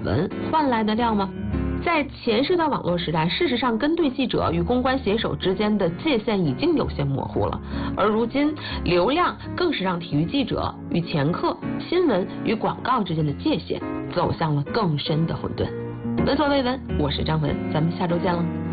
闻换来的量吗？在前世的网络时代，事实上跟对记者与公关写手之间的界限已经有些模糊了，而如今流量更是让体育记者与掮客、新闻与广告之间的界限走向了更深的混沌。闻所未闻，我是张文，咱们下周见了。